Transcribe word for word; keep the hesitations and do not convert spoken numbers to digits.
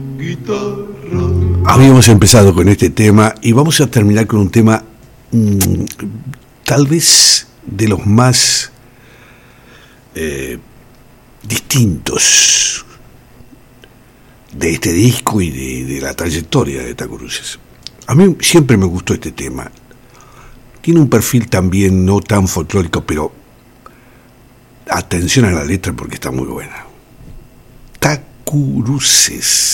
Habíamos empezado con este tema y vamos a terminar con un tema mmm, tal vez de los más eh, distintos de este disco y de, de la trayectoria de Taco Cruces. A mí siempre me gustó este tema. Tiene un perfil también no tan folclórico, pero atención a la letra porque está muy buena. Taco Cruces.